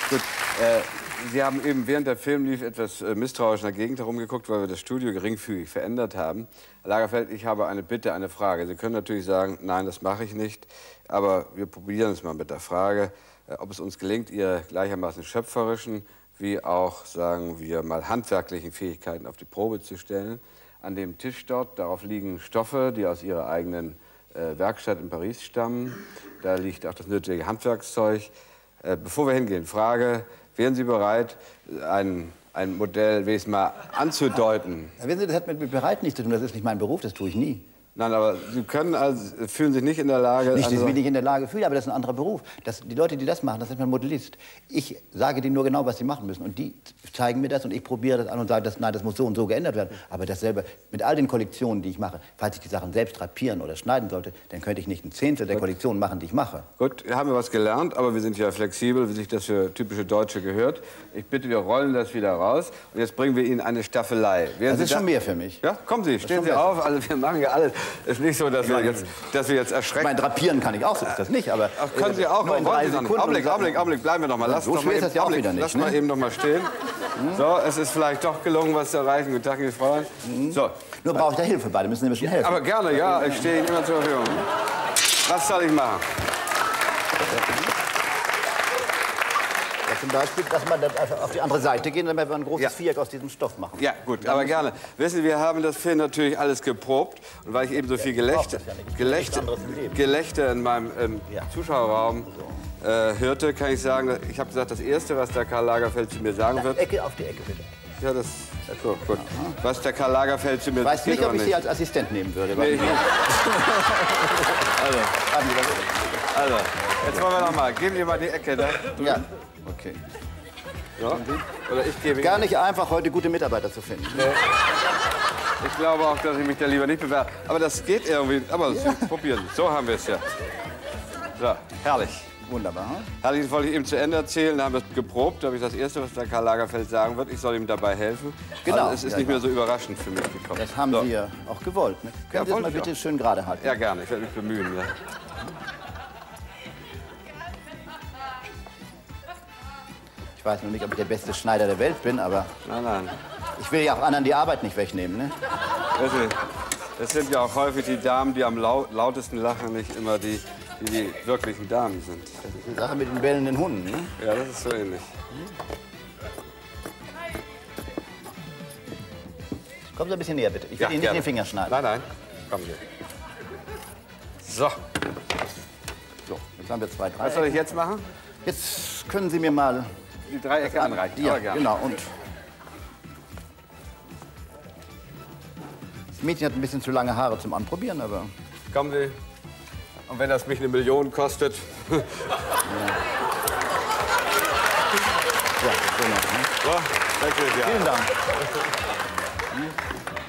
Gut, Sie haben eben während der Film lief etwas misstrauisch in der Gegend herumgeguckt, weil wir das Studio geringfügig verändert haben. Herr Lagerfeld, ich habe eine Bitte, eine Frage. Sie können natürlich sagen, nein, das mache ich nicht, aber wir probieren es mal mit der Frage, ob es uns gelingt, Ihre gleichermaßen schöpferischen wie auch, sagen wir mal, handwerklichen Fähigkeiten auf die Probe zu stellen. An dem Tisch dort, darauf liegen Stoffe, die aus Ihrer eigenen Werkstatt in Paris stammen. Da liegt auch das nötige Handwerkszeug. Bevor wir hingehen, Frage, wären Sie bereit, ein Modell wenigstens mal anzudeuten? Ja, wissen Sie, das hat mit bereit nichts zu tun, das ist nicht mein Beruf, das tue ich nie. Nein, aber Sie können also, fühlen sich nicht in der Lage... Nicht, dass ich mich nicht in der Lage fühle, aber das ist ein anderer Beruf. Die Leute, die das machen, das ist ein Modellist. Ich sage denen nur genau, was sie machen müssen. Und die zeigen mir das und ich probiere das an und sage, nein, das muss so und so geändert werden. Aber dasselbe, mit all den Kollektionen, die ich mache, falls ich die Sachen selbst drapieren oder schneiden sollte, dann könnte ich nicht ein Zehntel der Kollektionen machen, die ich mache. Gut, haben wir was gelernt, aber wir sind ja flexibel, wie sich das für typische Deutsche gehört. Ich bitte, wir rollen das wieder raus und jetzt bringen wir Ihnen eine Staffelei. Das ist schon mehr für mich. Ja, kommen Sie, stehen Sie auf. Also wir machen ja alles. Es ist nicht so, dass wir jetzt erschrecken. Ich meine, drapieren kann ich auch, so ist das nicht, aber... Ach, können Sie auch, nur in 3 Sekunden. Augenblick, bleiben wir noch mal. Lass so schwer ist das ja auch wieder nicht. Lass mal eben noch mal stehen. So, es ist vielleicht doch gelungen, was zu erreichen. Guten Tag, liebe Frauen. So. Nur brauche ich da Hilfe bei, müssen Sie mir schon helfen. Aber gerne, ja, ich stehe Ihnen immer zur Verfügung. Was soll ich machen? Ja, zum Beispiel, dass man dann auf die andere Seite gehen, damit wir ein großes Viereck aus diesem Stoff machen. Ja, gut, aber gerne. Wissen Sie, wir haben das Film natürlich alles geprobt. Und weil ich eben so viel Gelächter in meinem Zuschauerraum hörte, kann ich sagen, ich habe gesagt, das Erste, was der Karl Lagerfeld zu mir sagen wird... Ecke auf die Ecke, bitte. Ja, das... So, gut. Was der Karl Lagerfeld zu mir sagt... Ich weiß nicht, ob ich Sie als Assistent nehmen würde. Nee, also, jetzt wollen wir noch mal. Geben Sie mal die Ecke da. Ja, okay. Ja. Oder ich gebe Gar nicht einfach, heute gute Mitarbeiter zu finden. Nee. Ich glaube auch, dass ich mich da lieber nicht bewerbe. Aber das geht irgendwie. Aber probieren. So haben wir es ja. So, herrlich. Wunderbar. Herrlich, das wollte ich eben zu Ende erzählen. Da haben wir es geprobt. Da habe ich das Erste, was der Karl Lagerfeld sagen wird. Ich soll ihm dabei helfen. Genau. Also es ist nicht mehr so überraschend für mich gekommen. Das haben Sie ja auch gewollt. Ne? Können Sie das mal bitte schön gerade halten? Ja, gerne. Ich werde mich bemühen. Ja. Ich weiß noch nicht, ob ich der beste Schneider der Welt bin, aber... Nein. Ich will ja auch anderen die Arbeit nicht wegnehmen, ne? Es sind ja auch häufig die Damen, die am lautesten lachen, nicht immer die wirklichen Damen sind. Das ist eine Sache mit den bellenden Hunden, ne? Ja, das ist so ähnlich. Kommen Sie ein bisschen näher, bitte. Ich will Ihnen nicht den Finger schneiden. Nein. Kommen Sie. So. So, jetzt haben wir 2 Dreiecke. Was soll ich jetzt machen? Jetzt können Sie mir mal... Die Dreiecke anreichen. Ja, genau. Und das Mädchen hat ein bisschen zu lange Haare zum Anprobieren, aber... Kommen Sie. Und wenn das mich 1 Million kostet... Ja, so, So, danke. Vielen Dank.